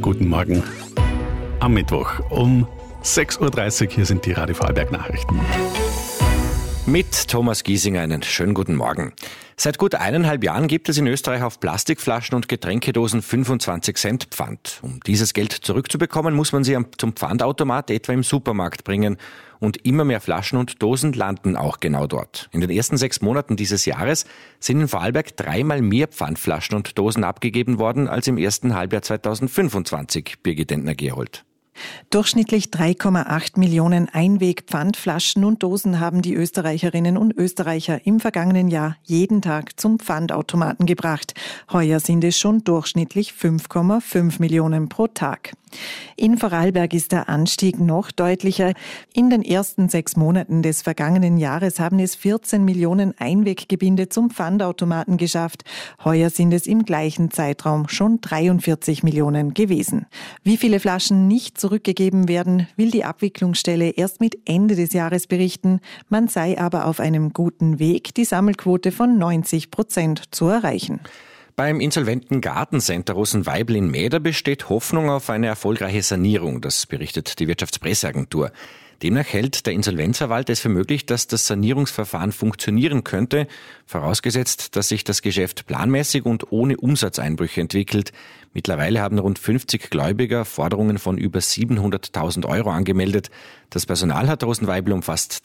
Guten Morgen. Am Mittwoch um 6.30 Uhr, hier sind die Radio Vorarlberg Nachrichten. Mit Thomas Giesinger einen schönen guten Morgen. Seit gut 1,5 Jahren gibt es in Österreich auf Plastikflaschen und Getränkedosen 25 Cent Pfand. Um dieses Geld zurückzubekommen, muss man sie zum Pfandautomat etwa im Supermarkt bringen. Und immer mehr Flaschen und Dosen landen auch genau dort. In den ersten 6 Monaten dieses Jahres sind in Vorarlberg 3-mal mehr Pfandflaschen und Dosen abgegeben worden als im ersten Halbjahr 2025, Birgit Dentner-Gerold. Durchschnittlich 3,8 Millionen Einweg-Pfandflaschen und Dosen haben die Österreicherinnen und Österreicher im vergangenen Jahr jeden Tag zum Pfandautomaten gebracht. Heuer sind es schon durchschnittlich 5,5 Millionen pro Tag. In Vorarlberg ist der Anstieg noch deutlicher. In den ersten 6 Monaten des vergangenen Jahres haben es 14 Millionen Einweggebinde zum Pfandautomaten geschafft. Heuer sind es im gleichen Zeitraum schon 43 Millionen gewesen. Wie viele Flaschen nicht zurückgegeben werden, will die Abwicklungsstelle erst mit Ende des Jahres berichten. Man sei aber auf einem guten Weg, die Sammelquote von 90% zu erreichen. Beim insolventen Gartencenter Rosenweibel in Mäder besteht Hoffnung auf eine erfolgreiche Sanierung, das berichtet die Wirtschaftspresseagentur. Demnach hält der Insolvenzverwalter es für möglich, dass das Sanierungsverfahren funktionieren könnte, vorausgesetzt, dass sich das Geschäft planmäßig und ohne Umsatzeinbrüche entwickelt. Mittlerweile haben rund 50 Gläubiger Forderungen von über 700.000 € angemeldet. Das Personal hat Rosenweibel um fast